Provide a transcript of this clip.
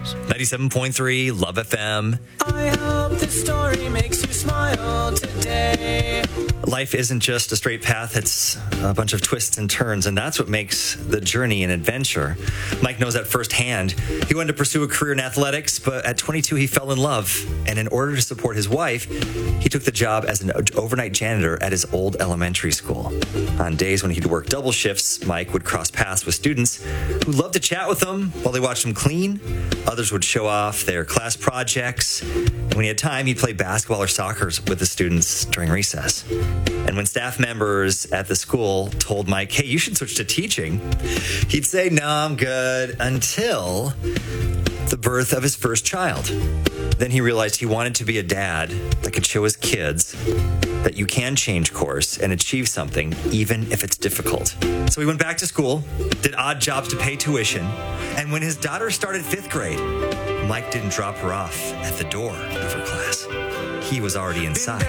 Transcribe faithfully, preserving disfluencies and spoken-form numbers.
ninety-seven point three Love F M. I hope this story makes you smile today. Life isn't just a straight path, it's a bunch of twists and turns, and that's what makes the journey an adventure. Mike knows that firsthand. He wanted to pursue a career in athletics, but at twenty-two, he fell in love. And in order to support his wife, he took the job as an overnight janitor at his old elementary school. On days when he'd work double shifts, Mike would cross paths with students who loved to chat with him while they watched him clean. Others would show off their class projects. And when he had time, he'd play basketball or soccer with the students during recess. And when staff members at the school told Mike, hey, you should switch to teaching, he'd say, no, I'm good, until the birth of his first child. Then he realized he wanted to be a dad that could show his kids that you can change course and achieve something, even if it's difficult. So he went back to school, did odd jobs to pay tuition, and when his daughter started fifth grade, Mike didn't drop her off at the door of her class. He was already inside.